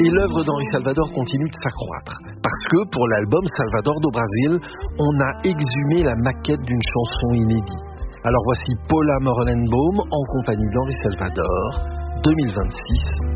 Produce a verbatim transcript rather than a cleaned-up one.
Et l'œuvre d'Henri Salvador continue de s'accroître. Parce que pour l'album Salvador do Brasil, on a exhumé la maquette d'une chanson inédite. Alors voici Paula Morelenbaum en compagnie d'Henri Salvador, deux mille vingt-six.